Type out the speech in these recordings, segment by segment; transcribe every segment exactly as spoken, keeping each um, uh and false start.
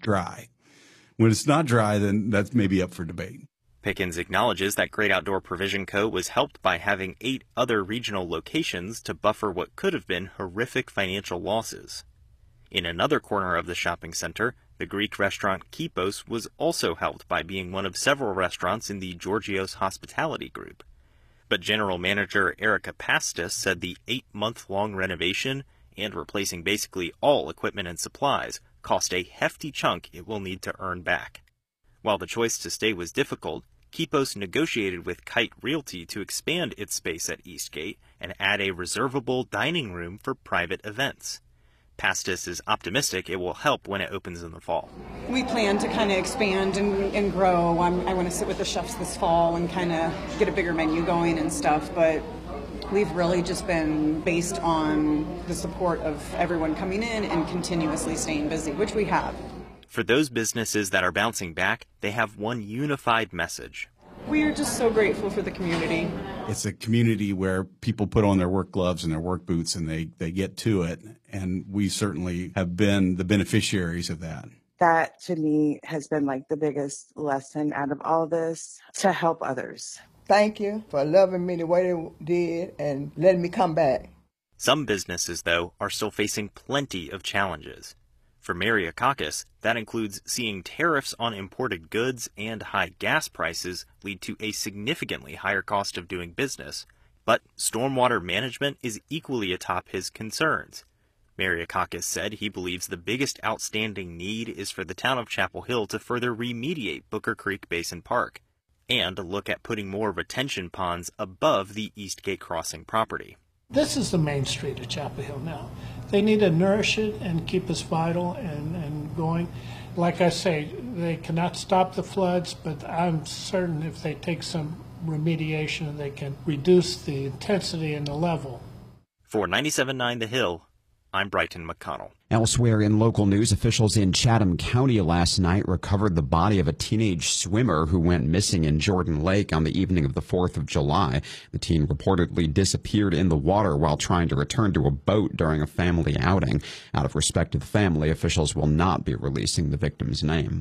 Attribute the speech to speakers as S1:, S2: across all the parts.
S1: dry. When it's not dry, then that's maybe up for debate.
S2: Pickens acknowledges that Great Outdoor Provision Co. was helped by having eight other regional locations to buffer what could have been horrific financial losses. In another corner of the shopping center, the Greek restaurant Kipos was also helped by being one of several restaurants in the Georgios Hospitality Group. But General Manager Erica Pastis said the eight-month-long renovation and replacing basically all equipment and supplies cost a hefty chunk it will need to earn back. While the choice to stay was difficult, Kipos negotiated with Kite Realty to expand its space at Eastgate and add a reservable dining room for private events. Pastis is optimistic it will help when it opens in the fall.
S3: We plan to kind of expand and, and grow. I'm, I want to sit with the chefs this fall and kind of get a bigger menu going and stuff, but we've really just been based on the support of everyone coming in and continuously staying busy, which we have.
S2: For those businesses that are bouncing back, they have one unified message.
S3: We are just so grateful for the community.
S1: It's a community where people put on their work gloves and their work boots and they, they get to it. And we certainly have been the beneficiaries of that.
S4: That, to me, has been like the biggest lesson out of all this, to help others.
S5: Thank you for loving me the way they did and letting me come back.
S2: Some businesses, though, are still facing plenty of challenges. For Mary Akakis, that includes seeing tariffs on imported goods and high gas prices lead to a significantly higher cost of doing business. But stormwater management is equally atop his concerns. Mary Akakis said he believes the biggest outstanding need is for the town of Chapel Hill to further remediate Booker Creek Basin Park and look at putting more retention ponds above the Eastgate Crossing property.
S6: This is the main street of Chapel Hill now. They need to nourish it and keep us vital and, and going. Like I say, they cannot stop the floods, but I'm certain if they take some remediation, they can reduce the intensity and the level.
S2: For ninety-seven point nine The Hill, I'm Brighton McConnell.
S7: Elsewhere in local news, officials in Chatham County last night recovered the body of a teenage swimmer who went missing in Jordan Lake on the evening of the fourth of July. The teen reportedly disappeared in the water while trying to return to a boat during a family outing. Out of respect to the family, officials will not be releasing the victim's name.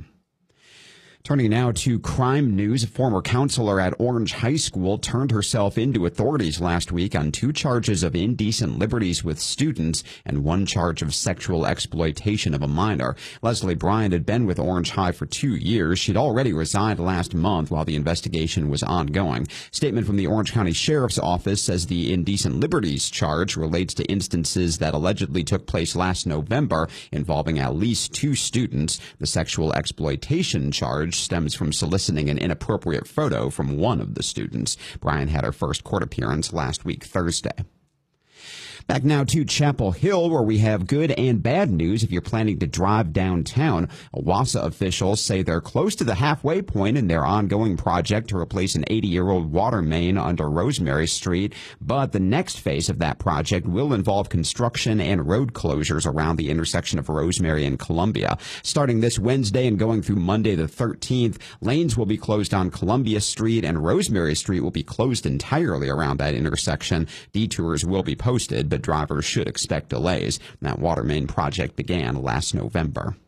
S7: Turning now to crime news, a former counselor at Orange High School turned herself into authorities last week on two charges of indecent liberties with students and one charge of sexual exploitation of a minor. Leslie Bryant had been with Orange High for two years. She'd already resigned last month while the investigation was ongoing. Statement from the Orange County Sheriff's Office says the indecent liberties charge relates to instances that allegedly took place last November involving at least two students. The sexual exploitation charge stems from soliciting an inappropriate photo from one of the students. Bryant had her first court appearance last week Thursday. Back now to Chapel Hill, where we have good and bad news if you're planning to drive downtown. OWASA officials say they're close to the halfway point in their ongoing project to replace an eighty-year-old water main under Rosemary Street. But the next phase of that project will involve construction and road closures around the intersection of Rosemary and Columbia. Starting this Wednesday and going through Monday the thirteenth, lanes will be closed on Columbia Street and Rosemary Street will be closed entirely around that intersection. Detours will be posted, but drivers should expect delays. That water main project began last November.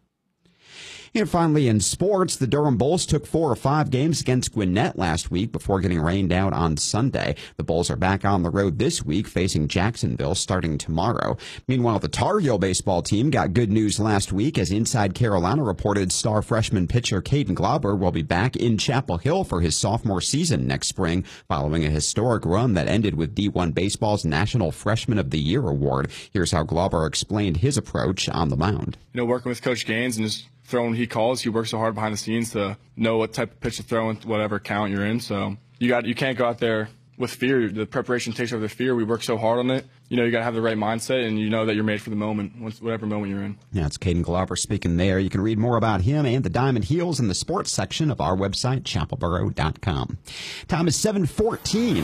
S7: And finally, in sports, the Durham Bulls took four or five games against Gwinnett last week before getting rained out on Sunday. The Bulls are back on the road this week, facing Jacksonville starting tomorrow. Meanwhile, the Tar Heel baseball team got good news last week as Inside Carolina reported star freshman pitcher Caden Glauber will be back in Chapel Hill for his sophomore season next spring, following a historic run that ended with D one Baseball's National Freshman of the Year award. Here's how Glauber explained his approach on the mound.
S8: You know, working with Coach Gaines and just throwing he calls, he works so hard behind the scenes to know what type of pitch to throw in whatever count you're in. So you got you can't go out there with fear. The preparation takes over the fear. We work so hard on it. You know, you got to have the right mindset, and you know that you're made for the moment, whatever moment you're in.
S7: Yeah, it's Caden Glauber speaking there. You can read more about him and the Diamond Heels in the sports section of our website, chapel borough dot com. Time is seven fourteen.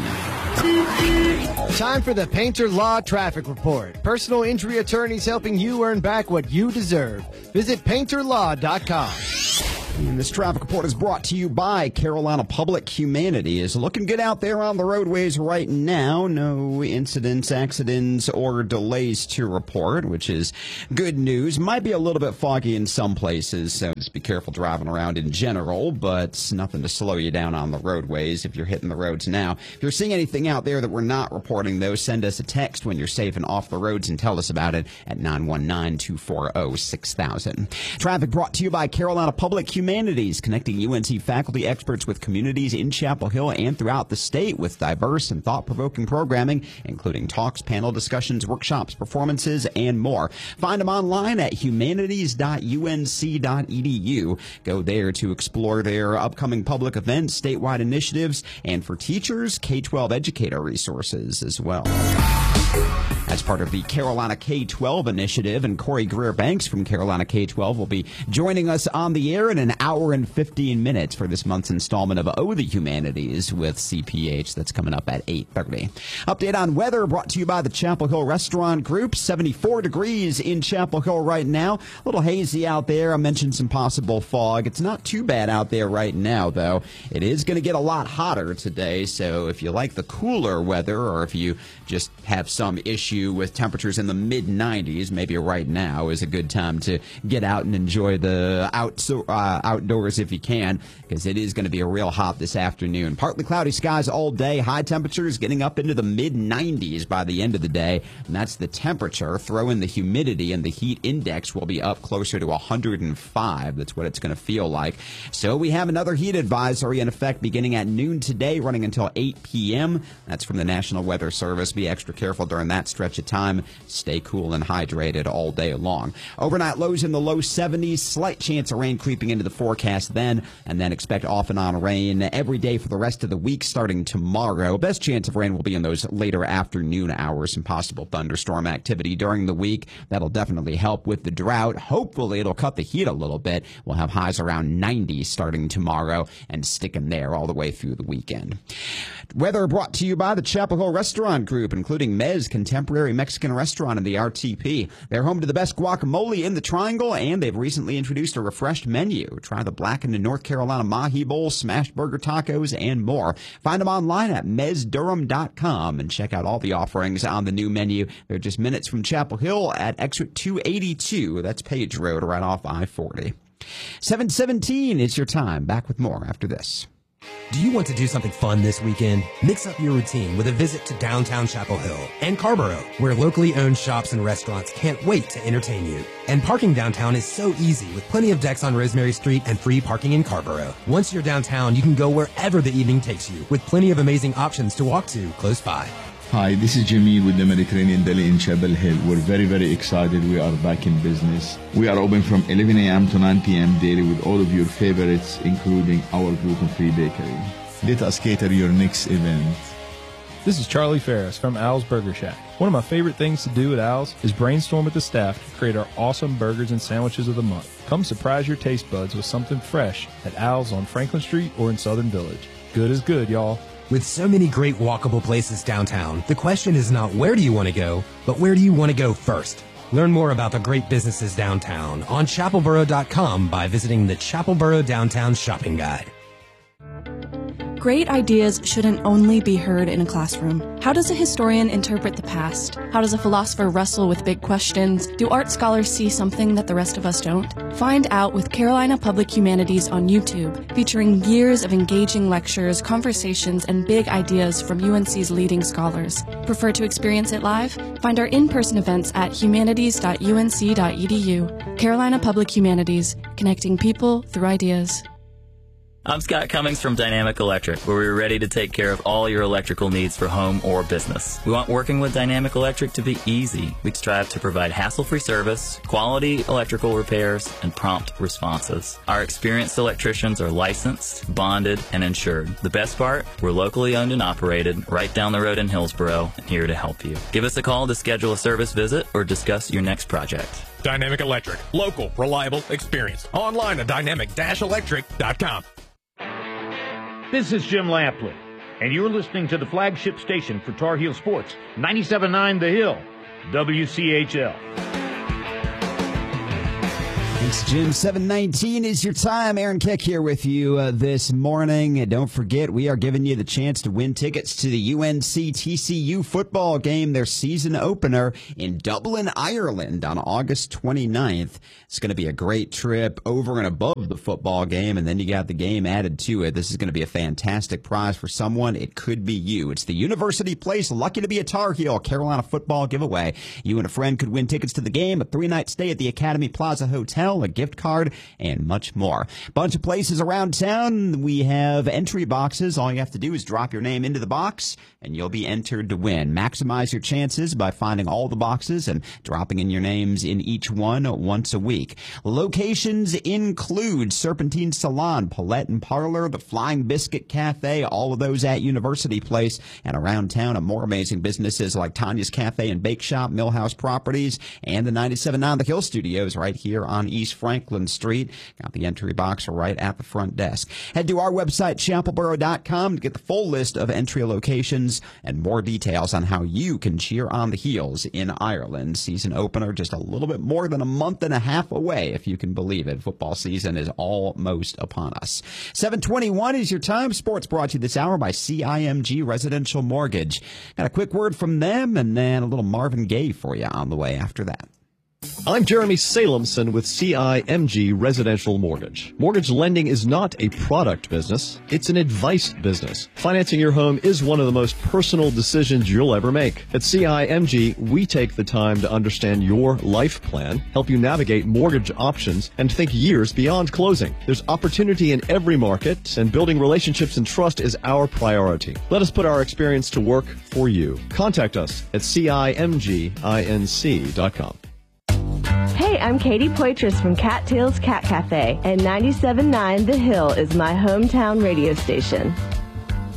S9: Time for the Painter Law Traffic Report. Personal injury attorneys helping you earn back what you deserve. Visit painter law dot com.
S7: And this traffic report is brought to you by Carolina Public Humanities. Looking good out there on the roadways right now. No incidents, accidents, or delays to report, which is good news. Might be a little bit foggy in some places, so just be careful driving around in general, but nothing to slow you down on the roadways if you're hitting the roads now. If you're seeing anything out there that we're not reporting, though, send us a text when you're safe and off the roads and tell us about it at nine one nine, two four zero, six thousand. Traffic brought to you by Carolina Public Humanities, connecting U N C faculty experts with communities in Chapel Hill and throughout the state with diverse and thought-provoking programming, including talks, panel discussions, workshops, performances, and more. Find them online at humanities dot u n c dot e d u. Go there to explore their upcoming public events, statewide initiatives, and for teachers, K twelve educator resources as well. As part of the Carolina K twelve initiative, and Corey Greer-Banks from Carolina K twelve will be joining us on the air in an hour and fifteen minutes for this month's installment of Oh, the Humanities with C P H. That's coming up at eight thirty. Update on weather brought to you by the Chapel Hill Restaurant Group. seventy-four degrees in Chapel Hill right now. A little hazy out there. I mentioned some possible fog. It's not too bad out there right now, though. It is going to get a lot hotter today, so if you like the cooler weather, or if you just have some issue with temperatures in the mid nineties, maybe right now is a good time to get out and enjoy the out, uh, outdoors if you can, because it is going to be a real hot this afternoon. Partly cloudy skies all day. High temperatures getting up into the mid nineties by the end of the day, and that's the temperature. Throw in the humidity, and the heat index will be up closer to one hundred five. That's what it's going to feel like. So we have another heat advisory in effect beginning at noon today, running until eight p.m. That's from the National Weather Service. Be extra careful during that stretch of time. Stay cool and hydrated all day long. Overnight lows in the low seventies. Slight chance of rain creeping into the forecast then, and then expect off and on rain every day for the rest of the week starting tomorrow. Best chance of rain will be in those later afternoon hours and possible thunderstorm activity during the week. That'll definitely help with the drought. Hopefully it'll cut the heat a little bit. We'll have highs around ninety starting tomorrow and sticking there all the way through the weekend. Weather brought to you by the Chapel Hill Restaurant Group, including Mez Contemporary Mexican Restaurant in the R T P. They're home to the best guacamole in the Triangle, and they've recently introduced a refreshed menu. Try the blackened North Carolina Mahi Bowl, smashed burger tacos, and more. Find them online at mez durham dot com and check out all the offerings on the new menu. They're just minutes from Chapel Hill at exit two eighty-two. That's Page Road, right off I forty. seven seventeen is your time. Back with more after this.
S10: Do you want to do something fun this weekend? Mix up your routine with a visit to downtown Chapel Hill and Carborough, where locally owned shops and restaurants can't wait to entertain you. And parking downtown is so easy with plenty of decks on Rosemary Street and free parking in Carborough. Once you're downtown, you can go wherever the evening takes you with plenty of amazing options to walk to close by.
S11: Hi, this is Jamil with the Mediterranean Deli in Chapel Hill. We're very, very excited. We are back in business. We are open from eleven a.m. to nine p.m. daily with all of your favorites, including our gluten-free bakery. Let us cater your next event.
S12: This is Charlie Ferris from Al's Burger Shack. One of my favorite things to do at Al's is brainstorm with the staff to create our awesome burgers and sandwiches of the month. Come surprise your taste buds with something fresh at Al's on Franklin Street or in Southern Village. Good is good, y'all.
S10: With so many great walkable places downtown, the question is not where do you want to go, but where do you want to go first? Learn more about the great businesses downtown on chapel borough dot com by visiting the Chapel Borough Downtown Shopping Guide.
S13: Great ideas shouldn't only be heard in a classroom. How does a historian interpret the past? How does a philosopher wrestle with big questions? Do art scholars see something that the rest of us don't? Find out with Carolina Public Humanities on YouTube, featuring years of engaging lectures, conversations, and big ideas from U N C's leading scholars. Prefer to experience it live? Find our in-person events at humanities dot u n c dot e d u. Carolina Public Humanities, connecting people through ideas.
S14: I'm Scott Cummings from Dynamic Electric, where we're ready to take care of all your electrical needs for home or business. We want working with Dynamic Electric to be easy. We strive to provide hassle-free service, quality electrical repairs, and prompt responses. Our experienced electricians are licensed, bonded, and insured. The best part? We're locally owned and operated, right down the road in Hillsboro, and here to help you. Give us a call to schedule a service visit or discuss your next project.
S15: Dynamic Electric. Local, reliable, experienced. Online at dynamic dash electric dot com.
S16: This is Jim Lampley, and you're listening to the flagship station for Tar Heel Sports, ninety-seven point nine The Hill, W C H L.
S7: Thanks, Jim. seven nineteen is your time. Aaron Keck here with you uh, this morning. And don't forget, we are giving you the chance to win tickets to the U N C T C U football game, their season opener in Dublin, Ireland on August twenty-ninth. It's going to be a great trip over and above the football game, and then you got the game added to it. This is going to be a fantastic prize for someone. It could be you. It's the University Place Lucky to be a Tar Heel Carolina football giveaway. You and a friend could win tickets to the game, a three-night stay at the Academy Plaza Hotel, a gift card, and much more. Bunch of places around town. We have entry boxes. All you have to do is drop your name into the box, and you'll be entered to win. Maximize your chances by finding all the boxes and dropping in your names in each one once a week. Locations include Serpentine Salon, Paulette and Parlor, the Flying Biscuit Cafe, all of those at University Place, and around town, and more amazing businesses like Tanya's Cafe and Bake Shop, Millhouse Properties, and the ninety-seven point nine The Hill Studios right here on East Franklin Street. Got the entry box right at the front desk. Head to our website, chapel boro dot com, to get the full list of entry locations and more details on how you can cheer on the Heels in Ireland. Season opener just a little bit more than a month and a half away, if you can believe it. Football season is almost upon us. seven twenty-one is your time. Sports brought to you this hour by C I M G Residential Mortgage. Got a quick word from them, and then a little Marvin Gaye for you on the way after that.
S17: I'm Jeremy Salemson with C I M G Residential Mortgage. Mortgage lending is not a product business, it's an advice business. Financing your home is one of the most personal decisions you'll ever make. At C I M G, we take the time to understand your life plan, help you navigate mortgage options, and think years beyond closing. There's opportunity in every market, and building relationships and trust is our priority. Let us put our experience to work for you. Contact us at C I M G inc dot com.
S18: Hey, I'm Katie Poitras from Cattails Cat Cafe, and ninety-seven point nine The Hill is my hometown radio station.